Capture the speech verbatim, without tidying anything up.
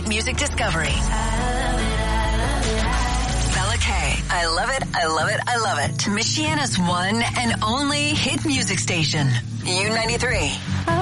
music discovery. Bella K. I love it, I love it, I love it. Michiana's one and only hit music station. U ninety-three.